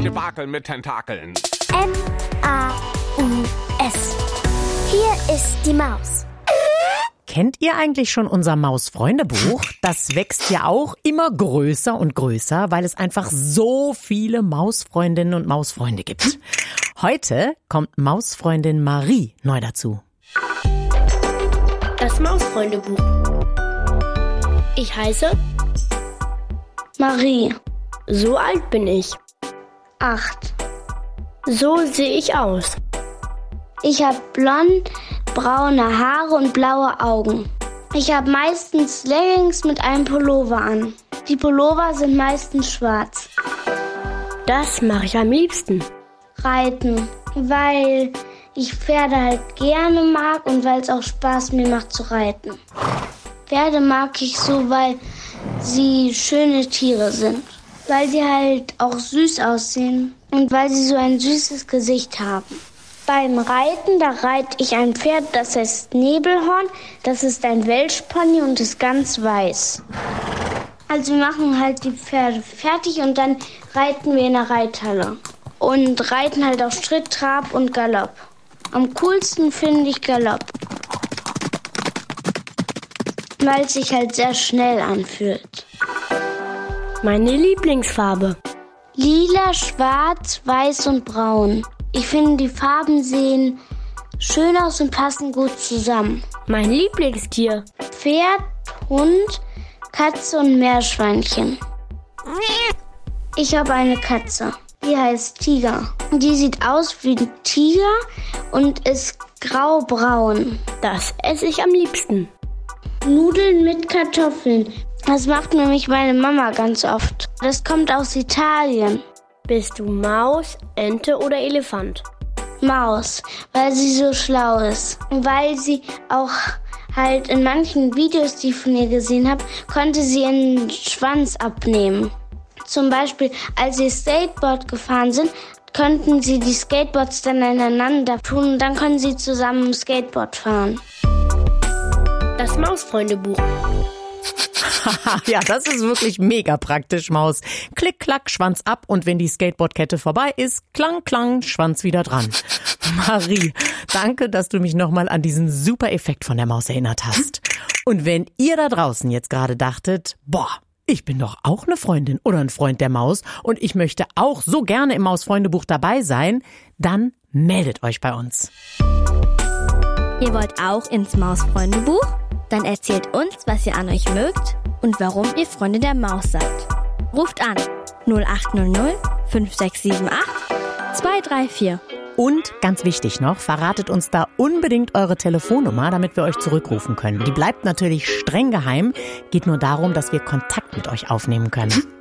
Debakel mit Tentakeln. M-A-U-S. Hier ist die Maus. Kennt ihr eigentlich schon unser Maus-Freunde-Buch? Das wächst ja auch immer größer und größer, weil es einfach so viele Mausfreundinnen und Mausfreunde gibt. Heute kommt Mausfreundin Marie neu dazu. Das Mausfreunde-Buch. Ich heiße Marie. So alt bin ich. 8. So sehe ich aus. Ich habe blond-braune Haare und blaue Augen. Ich habe meistens Leggings mit einem Pullover an. Die Pullover sind meistens schwarz. Das mache ich am liebsten. Reiten, weil ich Pferde halt gerne mag und weil es auch Spaß mir macht zu reiten. Pferde mag ich so, weil sie schöne Tiere sind. Weil sie halt auch süß aussehen und weil sie so ein süßes Gesicht haben. Beim Reiten, da reite ich ein Pferd, das heißt Nebelhorn. Das ist ein Welschpony und ist ganz weiß. Also wir machen halt die Pferde fertig und dann reiten wir in der Reithalle. Und reiten halt auf Schritt, Trab und Galopp. Am coolsten finde ich Galopp. Weil es sich halt sehr schnell anfühlt. Meine Lieblingsfarbe. Lila, schwarz, weiß und braun. Ich finde, die Farben sehen schön aus und passen gut zusammen. Mein Lieblingstier. Pferd, Hund, Katze und Meerschweinchen. Ich habe eine Katze. Die heißt Tiger. Die sieht aus wie ein Tiger und ist graubraun. Das esse ich am liebsten. Nudeln mit Kartoffeln. Das macht nämlich meine Mama ganz oft. Das kommt aus Italien. Bist du Maus, Ente oder Elefant? Maus, weil sie so schlau ist. Und weil sie auch halt in manchen Videos, die ich von ihr gesehen habe, konnte sie ihren Schwanz abnehmen. Zum Beispiel, als sie Skateboard gefahren sind, konnten sie die Skateboards dann aneinander tun und dann können sie zusammen Skateboard fahren. Das Mausfreunde-Buch. Ja, das ist wirklich mega praktisch, Maus. Klick, klack, Schwanz ab und wenn die Skateboardkette vorbei ist, klang, klang, Schwanz wieder dran. Marie, danke, dass du mich nochmal an diesen super Effekt von der Maus erinnert hast. Und wenn ihr da draußen jetzt gerade dachtet, boah, ich bin doch auch eine Freundin oder ein Freund der Maus und ich möchte auch so gerne im Mausfreundebuch dabei sein, dann meldet euch bei uns. Ihr wollt auch ins Mausfreundebuch? Dann erzählt uns, was ihr an euch mögt und warum ihr Freunde der Maus seid. Ruft an 0800 5678 234. Und ganz wichtig noch, verratet uns da unbedingt eure Telefonnummer, damit wir euch zurückrufen können. Die bleibt natürlich streng geheim, geht nur darum, dass wir Kontakt mit euch aufnehmen können.